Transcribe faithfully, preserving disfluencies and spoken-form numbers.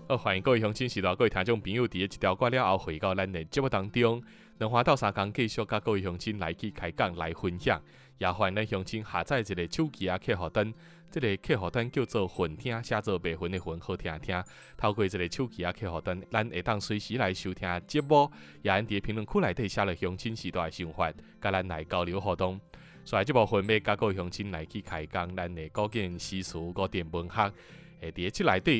好，欢迎各位乡亲、时代各位听众朋友，伫咧一条歌了后，回到咱的节目当中，两花到三工继续甲各位乡亲来去开讲来分享。也欢迎咱乡亲下载一个手机啊客户端，这个客户端叫做混听，写做白混的混，好听听。透过这个手机啊客户端，咱会当随时来收听节目，也咱伫评论区内底写了乡亲时代的想法，甲咱来交流互动。所以这部分要甲各位乡亲来去开讲，咱的古建诗词、古典文学，诶，伫咧即内底